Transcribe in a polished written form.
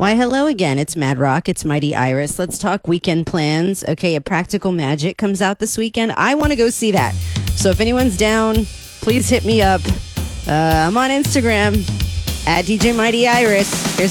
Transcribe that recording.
Why, hello again. It's Mad Rock. It's Mighty Iris. Let's talk weekend plans. Okay, a Practical Magic comes out this weekend. I want to go see that. So if anyone's down, please hit me up. I'm on Instagram at DJ Mighty Iris. Here's